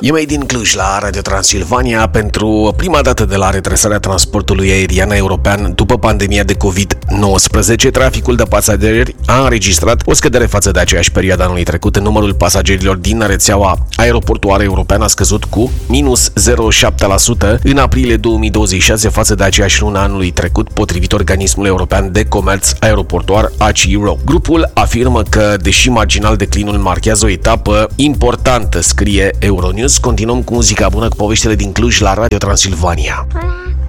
E din Cluj la Radio Transilvania pentru prima dată de la redresarea transportului aerian european după pandemia de COVID-19. Traficul de pasageri a înregistrat o scădere față de aceeași perioadă anului trecut. Numărul pasagerilor din rețeaua aeroportuară europeană a scăzut cu minus 0,7% în aprilie 2026 față de aceeași lună anului trecut, potrivit Organismului European de Comerț Aeroportuar ACIRO. Grupul afirmă că, deși marginal declinul marchează o etapă importantă, scrie Euronews. Continuăm cu muzica bună, cu poveștile din Cluj la Radio Transilvania.